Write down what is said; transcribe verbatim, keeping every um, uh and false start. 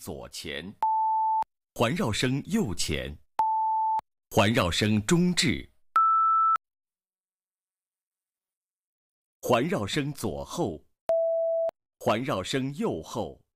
左前，环绕声右前，环绕声中置，环绕声左后，环绕声右后。